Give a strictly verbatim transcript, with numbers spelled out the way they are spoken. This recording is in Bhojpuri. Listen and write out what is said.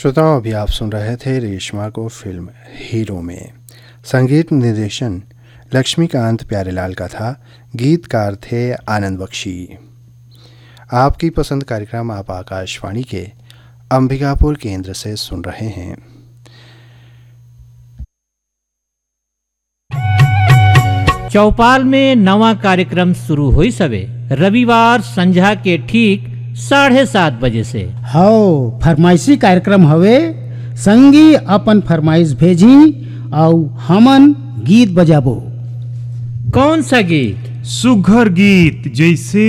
श्रोताओं, अभी आप सुन रहे थे रेशमा को फिल्म हीरो में। संगीत निर्देशन लक्ष्मीकांत प्यारेलाल का था। गीतकार थे आनंद बख्शी। आपकी पसंद कार्यक्रम आप आकाशवाणी के अंबिकापुर केंद्र से सुन रहे हैं। चौपाल में नवा कार्यक्रम शुरू हुई सबे रविवार संझा के ठीक साढ़े सात बजे से। हाउ फरमाइशी कार्यक्रम हवे। संगी अपन फरमाइश भेजी और हमन गीत बजाबो। कौन सा गीत? सुघर गीत जैसे